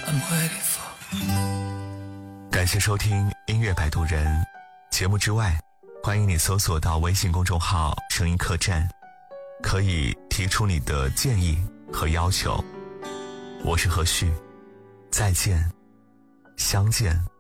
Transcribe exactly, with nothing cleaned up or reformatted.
感谢收听音乐摆渡人。节目之外，欢迎你搜索到微信公众号声音客栈，可以提出你的建议和要求。我是何旭，再见，相见